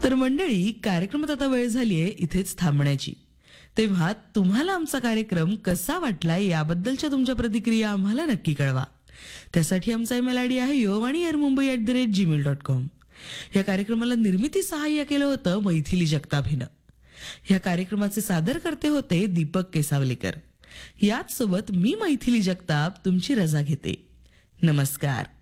तर मंडळी, कार्यक्रमात आता वेळ झालीये इथेच थांबण्याची. तेव्हा तुम्हाला आमचा कार्यक्रम कसा वाटला याबद्दलच्या तुमच्या प्रतिक्रिया आम्हाला नक्की कळवा. त्यासाठी आमचा ईमेल आयडी आहे yovani@mumbai@gmail.com. या कार्यक्रमाला निर्मिती सहाय्य केलं होतं मैथिली जगताप हिनं. या कार्यक्रमाचे सादर करते होते दीपक केसावलेकर. याच सोबत मी मैथिली जगताप तुमची रजा घेते. नमस्कार.